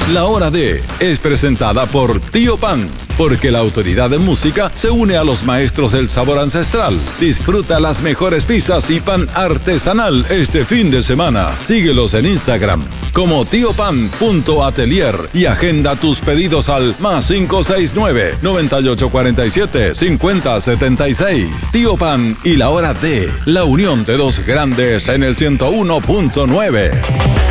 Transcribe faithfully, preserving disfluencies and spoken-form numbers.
La Hora de es presentada por Tío Pan, porque la autoridad en música se une a los maestros del sabor ancestral. Disfruta las mejores pizzas y pan artesanal este fin de semana. Síguelos en Instagram como tiopan punto atelier y agenda tus pedidos al más cinco seis nueve, noventa y ocho cuarenta y siete, cincuenta setenta y seis. Tío Pan y La Hora de, la unión de dos grandes en el ciento uno punto nueve.